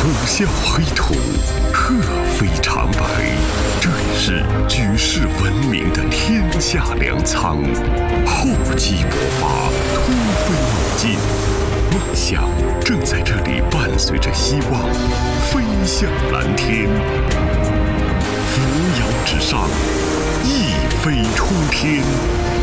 啸黑土，鹤飞长白，这里是举世闻名的天下粮仓。厚积薄发，突飞猛进，梦想正在这里伴随着希望飞向蓝天。扶摇直上，一飞冲天。